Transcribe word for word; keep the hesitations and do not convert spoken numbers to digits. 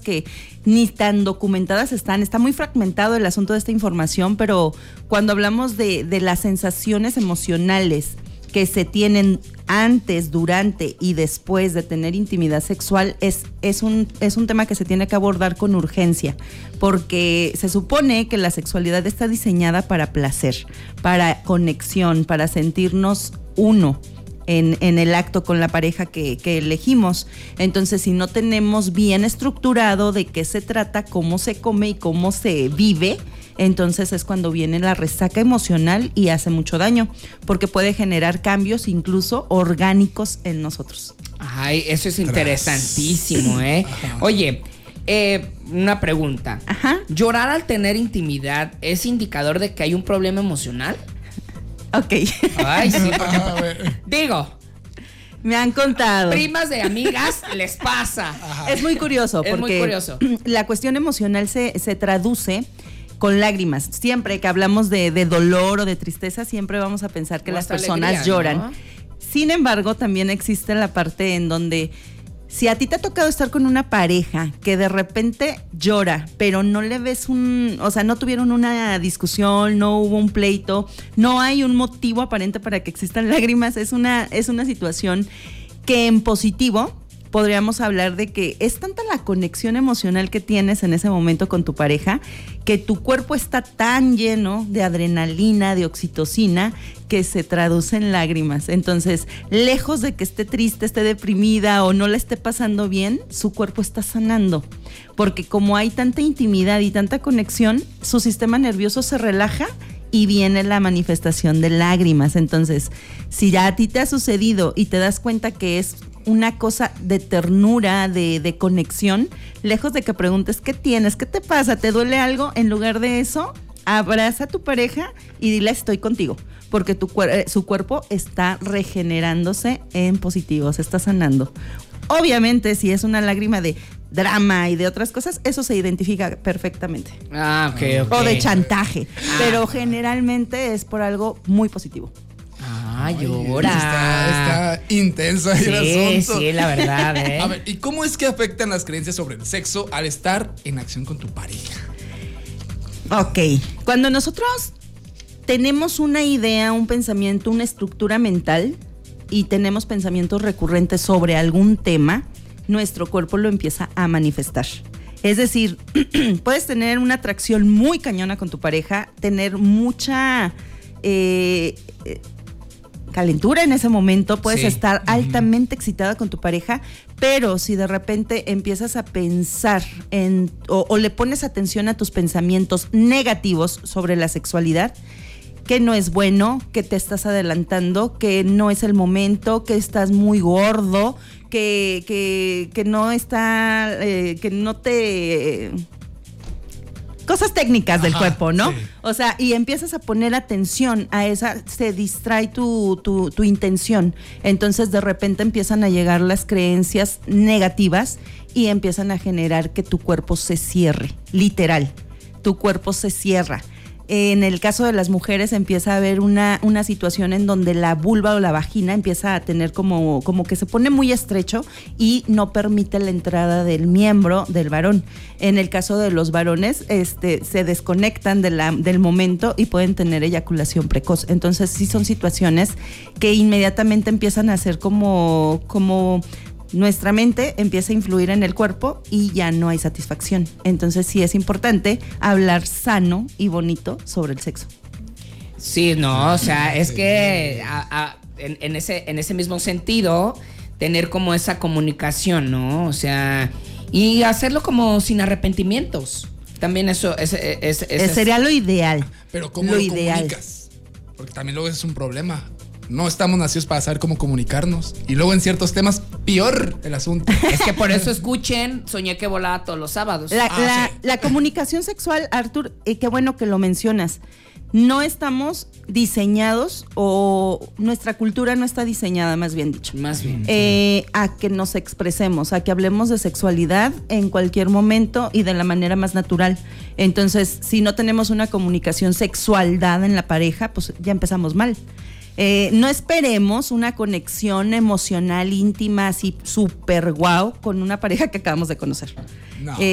que ni tan documentadas están. Está muy fragmentado el asunto de esta información, pero cuando hablamos de, de las sensaciones emocionales que se tienen antes, durante y después de tener intimidad sexual, es, es, un, es un tema que se tiene que abordar con urgencia, porque se supone que la sexualidad está diseñada para placer, para conexión, para sentirnos uno en, en el acto con la pareja que, que elegimos. Entonces, si no tenemos bien estructurado de qué se trata, cómo se come y cómo se vive, entonces es cuando viene la resaca emocional y hace mucho daño, porque puede generar cambios incluso orgánicos en nosotros. Ay, eso es interesantísimo, ¿eh? Oye, eh, una pregunta. Ajá. ¿Llorar al tener intimidad es indicador de que hay un problema emocional? Ok. Ay, sí, porque, digo, me han contado. Primas de amigas les pasa. Ajá. Es muy curioso, porque es muy curioso. La cuestión emocional se, se traduce con lágrimas. Siempre que hablamos de, de dolor o de tristeza, siempre vamos a pensar que las personas alegría, lloran. ¿No? Sin embargo, también existe la parte en donde si a ti te ha tocado estar con una pareja que de repente llora, pero no le ves un, o sea, no tuvieron una discusión, no hubo un pleito, no hay un motivo aparente para que existan lágrimas, es una, es una situación que en positivo podríamos hablar de que es tanta la conexión emocional que tienes en ese momento con tu pareja, que tu cuerpo está tan lleno de adrenalina, de oxitocina, que se traduce en lágrimas. Entonces, lejos de que esté triste, esté deprimida o no la esté pasando bien, su cuerpo está sanando. Porque como hay tanta intimidad y tanta conexión, su sistema nervioso se relaja y viene la manifestación de lágrimas. Entonces, si ya a ti te ha sucedido y te das cuenta que es una cosa de ternura, de, de conexión, lejos de que preguntes ¿qué tienes? ¿Qué te pasa? ¿Te duele algo? En lugar de eso, abraza a tu pareja y dile estoy contigo, porque tu, su cuerpo está regenerándose en positivo, se está sanando. Obviamente, si es una lágrima de drama y de otras cosas, eso se identifica perfectamente. Ah, ok, ok. O de chantaje, ah. pero generalmente es por algo muy positivo. Ah, llora. Está, está intenso ahí sí, el asunto. Sí, la verdad, ¿eh? A ver, ¿y cómo es que afectan las creencias sobre el sexo al estar en acción con tu pareja? Ok, cuando nosotros tenemos una idea, un pensamiento, una estructura mental y tenemos pensamientos recurrentes sobre algún tema, nuestro cuerpo lo empieza a manifestar. Es decir, puedes tener una atracción muy cañona con tu pareja, tener mucha eh, eh, calentura en ese momento, puedes sí. estar altamente excitada con tu pareja, pero si de repente empiezas a pensar en o, o le pones atención a tus pensamientos negativos sobre la sexualidad, que no es bueno, que te estás adelantando, que no es el momento, que estás muy gordo, que, que, que no está, eh, que no te... Eh, cosas técnicas del Ajá, cuerpo, ¿no? Sí. O sea, y empiezas a poner atención a esa, se distrae tu, tu, tu intención. Entonces, de repente empiezan a llegar las creencias negativas y empiezan a generar que tu cuerpo se cierre, literal. Tu cuerpo se cierra. En el caso de las mujeres empieza a haber una, una situación en donde la vulva o la vagina empieza a tener como, como que se pone muy estrecho y no permite la entrada del miembro del varón. En el caso de los varones, este, se desconectan de la, del momento y pueden tener eyaculación precoz. Entonces sí son situaciones que inmediatamente empiezan a ser como... como nuestra mente empieza a influir en el cuerpo y ya no hay satisfacción. Entonces sí es importante hablar sano y bonito sobre el sexo. Sí, no, o sea, es que a, a, en, en, ese, en ese mismo sentido, tener como esa comunicación, ¿no? O sea, y hacerlo como sin arrepentimientos. También eso es... es, es, es sería lo ideal. Pero ¿cómo lo, lo ideal. comunicas? Porque también luego es un problema. No estamos nacidos para saber cómo comunicarnos. Y luego en ciertos temas, peor el asunto. Es que por eso escuchen Soñé que volaba todos los sábados. La, ah, la, sí. la comunicación sexual, Artur, eh, qué bueno que lo mencionas. No estamos diseñados, o nuestra cultura no está diseñada, más bien dicho. Más bien. Eh, a que nos expresemos, a que hablemos de sexualidad en cualquier momento y de la manera más natural. Entonces, si no tenemos una comunicación sexual dada en la pareja, pues ya empezamos mal. Eh, no esperemos una conexión emocional íntima así súper guau con una pareja que acabamos de conocer. No. Eh,